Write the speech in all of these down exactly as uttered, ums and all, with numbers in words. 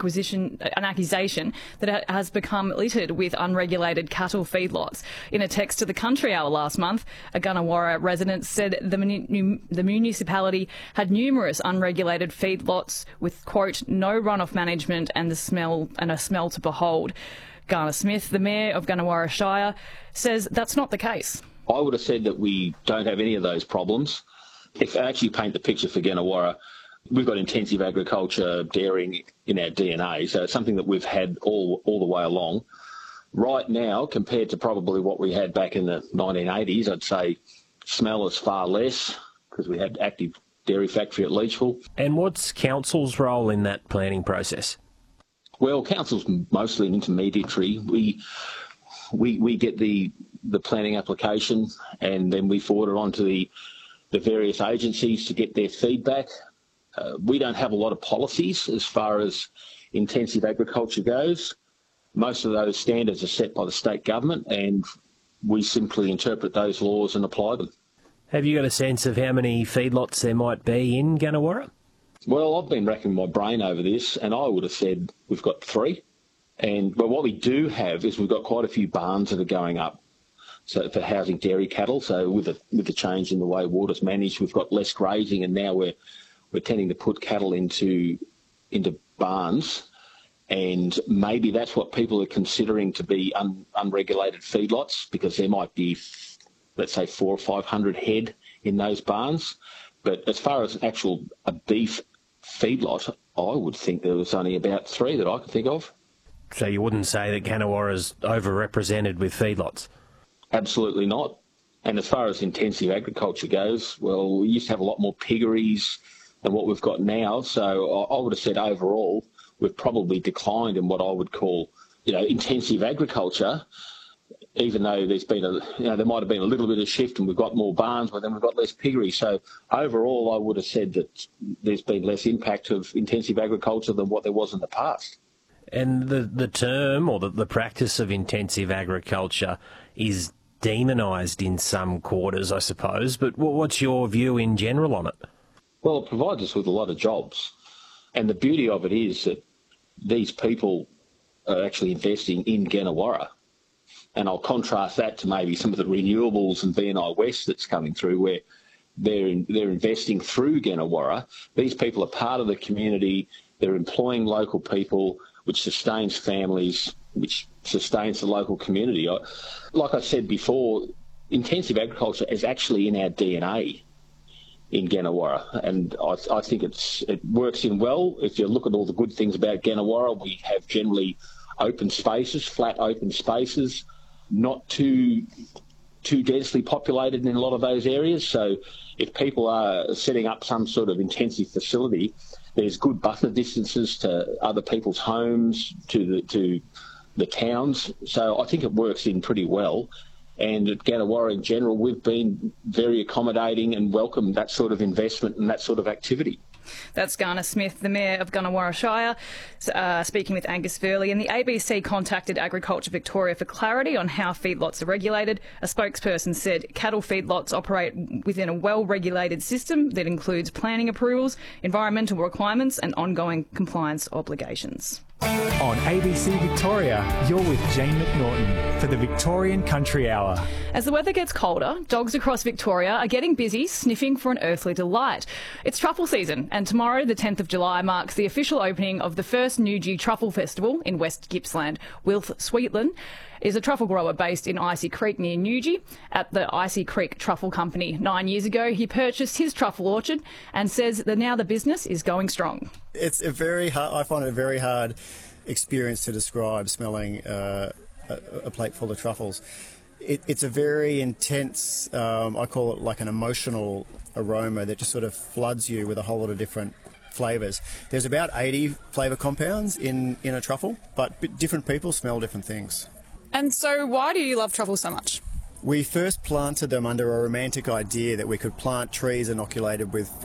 acquisition, an accusation that has become littered with unregulated cattle feedlots. In a text to the Country Hour last month, a Gunnawarra resident said the, muni- the municipality had numerous unregulated feedlots with, quote, no runoff management and the smell and a smell to behold. Garner Smith, the Mayor of Gunnawarra Shire, says that's not the case. I would have said that we don't have any of those problems. If I actually paint the picture for Gunnawarra, we've got intensive agriculture, dairying in our D N A, so it's something that we've had all all the way along. Right now, compared to probably what we had back in the nineteen eighties, I'd say smell is far less because we had active dairy factory at Leachville. And what's council's role in that planning process? Well, council's mostly an intermediary. We we we get the the planning application and then we forward it on to the the various agencies to get their feedback. Uh, we don't have a lot of policies as far as intensive agriculture goes. Most of those standards are set by the state government and we simply interpret those laws and apply them. Have you got a sense of how many feedlots there might be in Gunnawarra? Well, I've been racking my brain over this and I would have said we've got three. And but what we do have is we've got quite a few barns that are going up. So for housing dairy cattle, so with the with the change in the way water's managed, we've got less grazing, and now we're we're tending to put cattle into into barns, and maybe that's what people are considering to be un, unregulated feedlots, because there might be, let's say, four or five hundred head in those barns. But as far as actual a beef feedlot, I would think there was only about three that I could think of. So you wouldn't say that Gunnawarra's overrepresented with feedlots? Absolutely not. And as far as intensive agriculture goes, well, we used to have a lot more piggeries than what we've got now. So I would have said overall we've probably declined in what I would call, you know, intensive agriculture, even though there's been a, you know, there might have been a little bit of shift and we've got more barns, but then we've got less piggery. So overall, I would have said that there's been less impact of intensive agriculture than what there was in the past. And the, the term or the, the practice of intensive agriculture is demonised in some quarters, I suppose, but what's your view in general on it? Well, it provides us with a lot of jobs. And the beauty of it is that these people are actually investing in Gunnawarra. And I'll contrast that to maybe some of the renewables and B N I West that's coming through, where they're in, they're investing through Gunnawarra. These people are part of the community. They're employing local people, which sustains families, which sustains the local community. I, like I said before, intensive agriculture is actually in our D N A in Gunnawarra, and I, I think it's it works in well. If you look at all the good things about Gunnawarra, we have generally open spaces, flat open spaces, not too too densely populated in a lot of those areas. So if people are setting up some sort of intensive facility, there's good buffer distances to other people's homes, to the to the towns. So I think it works in pretty well. And at Gunnawarra in general, we've been very accommodating and welcome that sort of investment and that sort of activity. That's Garner Smith, the Mayor of Gunnawarra Shire, uh, speaking with Angus Furley. And the A B C contacted Agriculture Victoria for clarity on how feedlots are regulated. A spokesperson said cattle feedlots operate within a well-regulated system that includes planning approvals, environmental requirements and ongoing compliance obligations. On A B C Victoria, you're with Jane McNaughton for the Victorian Country Hour. As the weather gets colder, dogs across Victoria are getting busy sniffing for an earthly delight. It's truffle season, and tomorrow, the tenth of July, marks the official opening of the first Newgie Truffle Festival in West Gippsland. Wilf Sweetland is a truffle grower based in Icy Creek near Newgie at the Icy Creek Truffle Company. Nine years ago, he purchased his truffle orchard and says that now the business is going strong. It's a very hard, I find it a very hard experience to describe, smelling uh, a, a plate full of truffles. It, it's a very intense, um, I call it like an emotional aroma that just sort of floods you with a whole lot of different flavours. There's about eighty flavour compounds in, in a truffle, but different people smell different things. And so why do you love truffles so much? We first planted them under a romantic idea that we could plant trees inoculated with French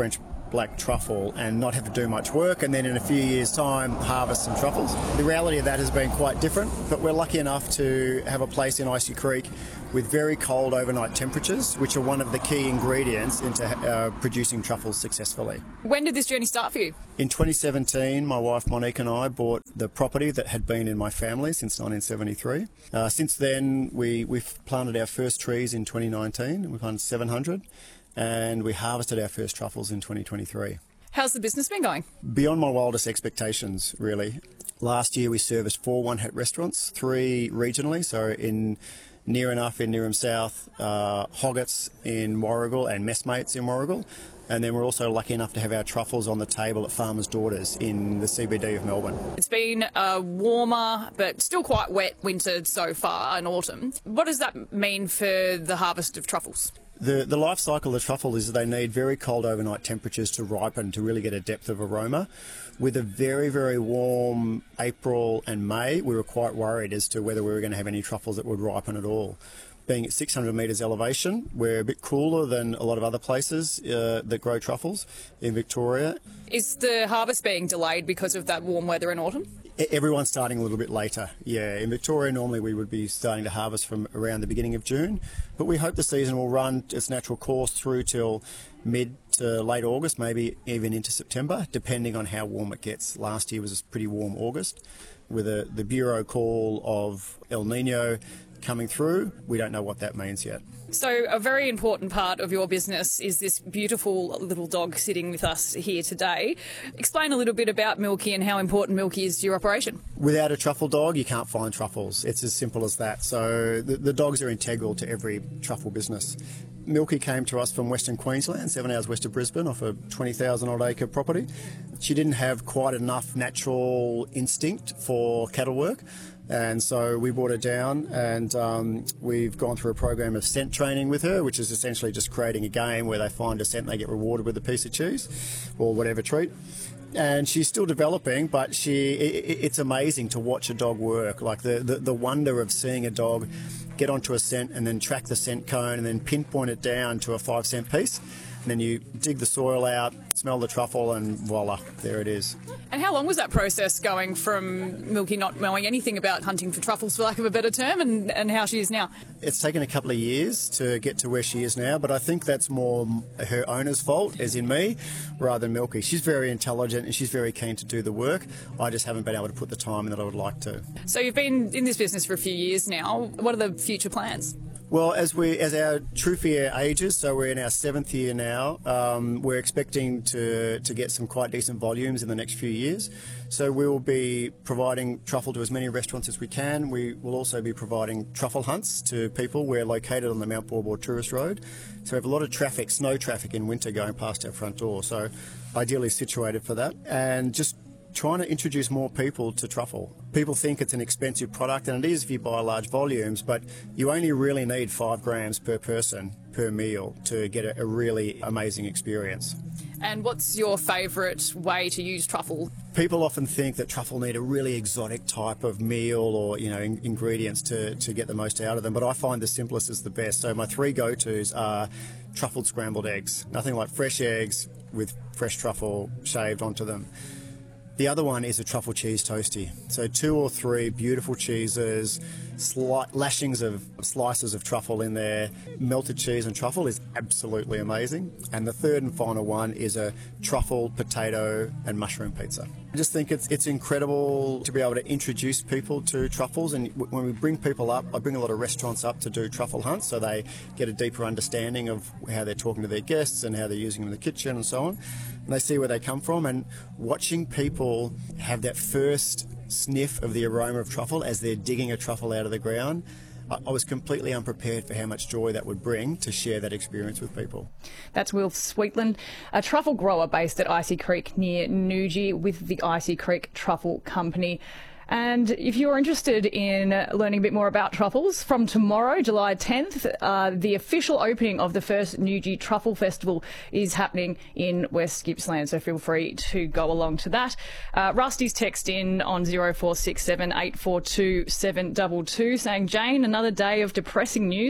black truffle and not have to do much work, and then in a few years' time harvest some truffles. The reality of that has been quite different, but we're lucky enough to have a place in Icy Creek with very cold overnight temperatures, which are one of the key ingredients into uh, producing truffles successfully. When did this journey start for you? In twenty seventeen, my wife Monique and I bought the property that had been in my family since nineteen seventy-three. Uh, since then, we, we've planted our first trees in twenty nineteen. We planted seven hundred, and we harvested our first truffles in twenty twenty-three. How's the business been going? Beyond my wildest expectations, really. Last year, we serviced four one-hat restaurants, three regionally, so in Near Enough in Neerim South, uh, Hoggett's in Warrigal, and Messmates in Warrigal. And then we're also lucky enough to have our truffles on the table at Farmer's Daughters in the C B D of Melbourne. It's been a warmer but still quite wet winter so far in autumn. What does that mean for the harvest of truffles? The, the life cycle of the truffle is they need very cold overnight temperatures to ripen, to really get a depth of aroma. With a very, very warm April and May, we were quite worried as to whether we were going to have any truffles that would ripen at all. Being at six hundred metres elevation, we're a bit cooler than a lot of other places uh, that grow truffles in Victoria. Is the harvest being delayed because of that warm weather in autumn? Everyone's starting a little bit later, yeah. In Victoria, normally we would be starting to harvest from around the beginning of June, but we hope the season will run its natural course through till mid to late August, maybe even into September, depending on how warm it gets. Last year was a pretty warm August. With a, the Bureau call of El Nino coming through, we don't know what that means yet. So a very important part of your business is this beautiful little dog sitting with us here today. Explain a little bit about Milky and how important Milky is to your operation. Without a truffle dog, you can't find truffles. It's as simple as that. So the, the dogs are integral to every truffle business. Milky came to us from Western Queensland, seven hours west of Brisbane, off a twenty thousand odd acre property. She didn't have quite enough natural instinct for cattle work, and so we brought her down, and um, we've gone through a program of scent training with her, which is essentially just creating a game where they find a scent and they get rewarded with a piece of cheese or whatever treat. And she's still developing, but she it, it's amazing to watch a dog work. Like the, the, the wonder of seeing a dog get onto a scent and then track the scent cone and then pinpoint it down to a five cent piece. And then you dig the soil out, smell the truffle, and voila, there it is. And how long was that process going from Milky not knowing anything about hunting for truffles, for lack of a better term, and, and how she is now? It's taken a couple of years to get to where she is now, but I think that's more her owner's fault, as in me, rather than Milky. She's very intelligent and she's very keen to do the work. I just haven't been able to put the time in that I would like to. So you've been in this business for a few years now. What are the future plans? Well, as we as our True Year ages, so we're in our seventh year now, um, we're expecting to, to get some quite decent volumes in the next few years. So we will be providing truffle to as many restaurants as we can. We will also be providing truffle hunts to people. We're located on the Mount Borbor Tourist Road. So we have a lot of traffic, snow traffic in winter going past our front door. So ideally situated for that. And just trying to introduce more people to truffle. People think it's an expensive product, and it is if you buy large volumes, but you only really need five grams per person per meal to get a, a really amazing experience. And what's your favourite way to use truffle? People often think that truffle need a really exotic type of meal or, you know, in, ingredients to, to get the most out of them, but I find the simplest is the best. So my three go-tos are truffled scrambled eggs. Nothing like fresh eggs with fresh truffle shaved onto them. The other one is a truffle cheese toastie. So two or three beautiful cheeses, sli- lashings of slices of truffle in there. Melted cheese and truffle is absolutely amazing. And the third and final one is a truffle, potato and mushroom pizza. I just think it's it's incredible to be able to introduce people to truffles, and w- when we bring people up, I bring a lot of restaurants up to do truffle hunts so they get a deeper understanding of how they're talking to their guests and how they're using them in the kitchen and so on. And they see where they come from, and watching people have that first sniff of the aroma of truffle as they're digging a truffle out of the ground, I was completely unprepared for how much joy that would bring to share that experience with people. That's Will Sweetland, a truffle grower based at Icy Creek near Newgie with the Icy Creek Truffle Company. And if you're interested in learning a bit more about truffles, from tomorrow, July tenth, uh, the official opening of the first Newgie Truffle Festival is happening in West Gippsland, so feel free to go along to that. Uh, Rusty's text in on zero four six seven eight four two seven two two saying, Jane, another day of depressing news.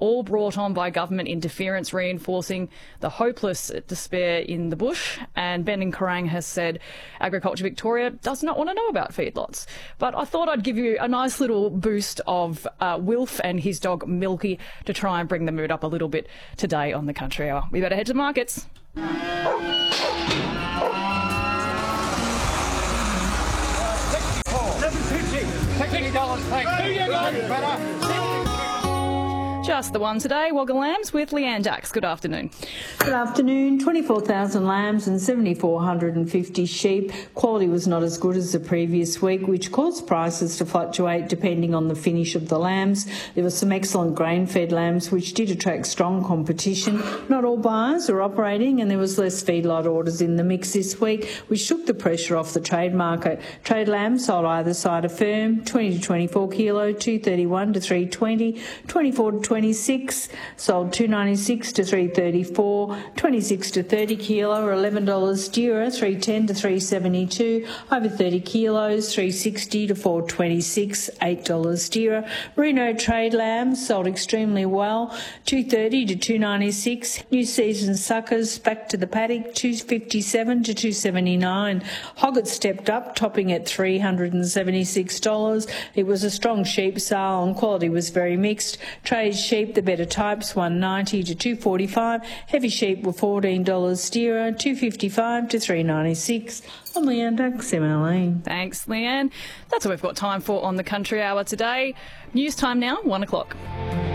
all brought on by government interference, reinforcing the hopeless despair in the bush. And Brendan Korang has said Agriculture Victoria does not want to know about feedlots. But I thought I'd give you a nice little boost of uh, Wilf and his dog Milky to try and bring the mood up a little bit today on the Country Hour. We better head to the markets. Just the one today. Wagga Lambs with Leanne Dax. Good afternoon. Good afternoon. twenty-four thousand lambs and seven thousand four hundred fifty sheep. Quality was not as good as the previous week, which caused prices to fluctuate depending on the finish of the lambs. There were some excellent grain-fed lambs, which did attract strong competition. Not all buyers are operating, and there was less feedlot orders in the mix this week, which took the pressure off the trade market. Trade lambs sold either side of firm, twenty to twenty-four kilo, two thirty-one to three twenty, twenty-four to twenty-six, sold two ninety-six to three thirty-four, twenty-six to thirty kilo, eleven dollars steerer, three ten to three seventy-two, over thirty kilos, three sixty to four twenty-six, eight dollars steerer. Merino trade lambs sold extremely well, two thirty to two ninety-six. New season suckers back to the paddock, two fifty-seven to two seventy-nine. Hogget stepped up, topping at three hundred seventy-six dollars. It was a strong sheep sale and quality was very mixed. Trade sheep, the better types, one ninety to two forty-five. Heavy sheep were fourteen dollars steerer, two fifty-five to three ninety-six. I'm Leanne Dax, M L A. Thanks, Leanne. That's all we've got time for on the Country Hour today. News time now, one o'clock.